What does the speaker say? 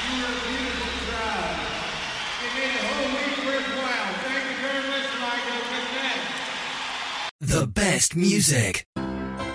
You were a beautiful crowd. It made the whole week worthwhile. Thank you very much, Ligo. The best music.